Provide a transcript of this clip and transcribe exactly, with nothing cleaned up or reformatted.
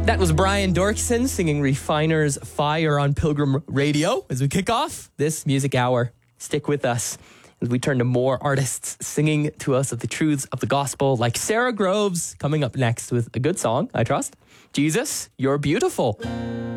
That was Brian Dorkson singing Refiner's Fire on Pilgrim Radio as we kick off this music hour. Stick with us as we turn to more artists singing to us of the truths of the gospel, like Sarah Groves coming up next with a good song, I trust. Jesus, You're Beautiful.